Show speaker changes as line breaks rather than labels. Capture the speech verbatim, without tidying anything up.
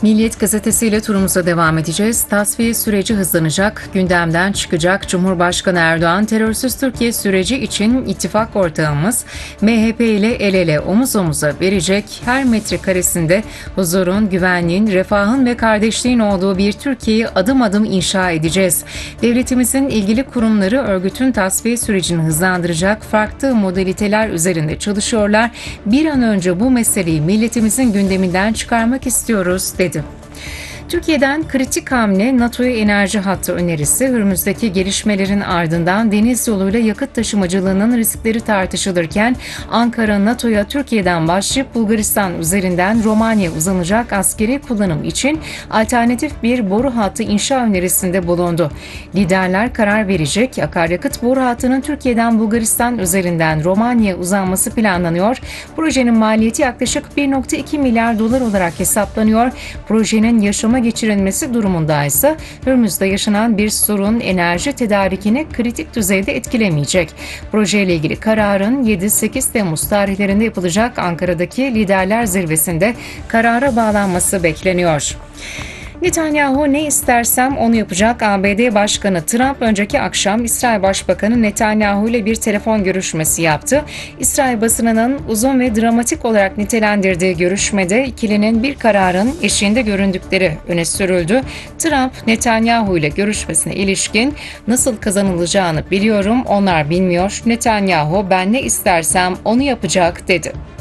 Milliyet gazetesiyle turumuza devam edeceğiz. Tasfiye süreci hızlanacak, gündemden çıkacak. Cumhurbaşkanı Erdoğan, terörsüz Türkiye süreci için ittifak ortağımız M H P ile el ele omuz omuza verecek, her metrekaresinde huzurun, güvenliğin, refahın ve kardeşliğin olduğu bir Türkiye'yi adım adım inşa edeceğiz. Devletimizin ilgili kurumları örgütün tasfiye sürecini hızlandıracak farklı modaliteler üzerinde çalışıyorlar. Bir an önce bu meseleyi milletimizin gündeminden çıkarmak istiyoruz, dedi. Türkiye'den kritik hamle NATO'ya enerji hattı önerisi. Hürmüz'deki gelişmelerin ardından deniz yoluyla yakıt taşımacılığının riskleri tartışılırken Ankara NATO'ya Türkiye'den başlayıp Bulgaristan üzerinden Romanya'ya uzanacak askeri kullanım için alternatif bir boru hattı inşa önerisinde bulundu. Liderler karar verecek. Akaryakıt boru hattının Türkiye'den Bulgaristan üzerinden Romanya'ya uzanması planlanıyor. Projenin maliyeti yaklaşık bir virgül iki milyar dolar olarak hesaplanıyor. Projenin yaşama geçirilmesi durumunda ise Hürmüz'de yaşanan bir sorun enerji tedarikini kritik düzeyde etkilemeyecek. Projeyle ilgili kararın yedi sekiz Temmuz tarihlerinde yapılacak Ankara'daki liderler zirvesinde karara bağlanması bekleniyor. Netanyahu ne istersem onu yapacak. A B D Başkanı Trump önceki akşam İsrail Başbakanı Netanyahu ile bir telefon görüşmesi yaptı. İsrail basınının uzun ve dramatik olarak nitelendirdiği görüşmede ikilinin bir kararın eşiğinde göründükleri öne sürüldü. Trump, Netanyahu ile görüşmesine ilişkin nasıl kazanılacağını biliyorum, onlar bilmiyor. Netanyahu ben ne istersem onu yapacak, dedi.